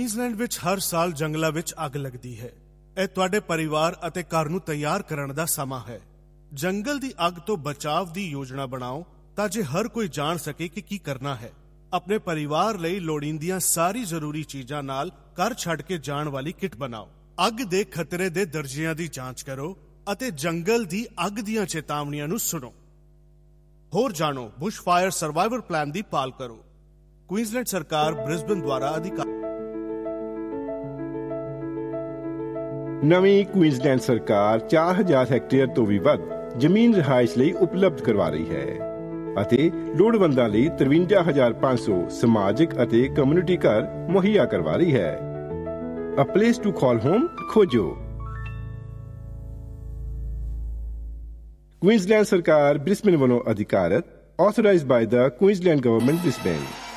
Queensland ਵਿੱਚ ਹਰ ਸਾਲ ਜੰਗਲਾਂ ਵਿੱਚ ਅੱਗ ਲੱਗਦੀ ਹੈ। ਇਹ ਤੁਹਾਡੇ ਪਰਿਵਾਰ ਅਤੇ ਘਰ ਨੂੰ ਤਿਆਰ ਕਰਨ ਦਾ ਸਮਾਂ ਹੈ। ਜੰਗਲ ਦੀ ਅੱਗ ਤੋਂ ਬਚਾਅ ਦੀ ਯੋਜਨਾ ਬਣਾਓ ਤਾਂ ਜੇ ਹਰ ਕੋਈ ਜਾਣ ਸਕੇ ਕਿ ਕੀ ਕਰਨਾ ਹੈ। ਆਪਣੇ ਪਰਿਵਾਰ ਲਈ ਲੋੜੀਂਦੀਆਂ ਸਾਰੀ ਜ਼ਰੂਰੀ ਚੀਜ਼ਾਂ ਨਾਲ ਘਰ ਛੱਡ ਕੇ ਜਾਣ ਵਾਲੀ ਕਿੱਟ ਬਣਾਓ। ਅੱਗ ਦੇ ਖਤਰੇ ਦੇ ਦਰਜਿਆਂ ਦੀ ਜਾਂਚ ਕਰੋ ਅਤੇ ਜੰਗਲ ਦੀ ਅੱਗ ਦੀਆਂ ਚੇਤਾਵਨੀਆਂ ਨੂੰ ਸੁਣੋ। ਹੋਰ ਜਾਣੋ, ਬੁਸ਼ ਫਾਇਰ ਸਰਵਾਈਵਲ ਪਲਾਨ ਦੀ ਪਾਲ ਕਰੋ। ਕੁਈਨਜ਼ਲੈਂਡ ਸਰਕਾਰ ਬ੍ਰਿਸਬਨ ਦੁਆਰਾ ਅਧਿਕਾਰ। ਨਵੀਂ ਕੁਈਨਜ਼ਲੈਂਡ ਸਰਕਾਰ 4000 ਹੈਕਟੇਅਰ ਤੋਂ ਵੀ ਵੱਧ ਜ਼ਮੀਨ ਰਿਹਾਇਸ਼ ਲਈ ਉਪਲਬਧ ਕਰਵਾ ਰਹੀ ਹੈ ਅਤੇ ਲੋੜਵੰਦਾਂ ਲਈ 53,500 ਸਮਾਜਿਕ ਅਤੇ ਕਮਿਊਨਿਟੀ ਘਰ ਮੁਹੱਈਆ ਕਰਵਾ ਰਹੀ ਹੈ। ਅ ਪਲੇਸ ਟੂ ਕਾਲ ਹੋਮ ਖੋਜੋ। ਕੁਈਨਜ਼ਲੈਂਡ ਸਰਕਾਰ ਬ੍ਰਿਸਬਨ ਵੱਲੋਂ ਅਧਿਕਾਰਤ, authorized by the Queensland Government, Brisbane।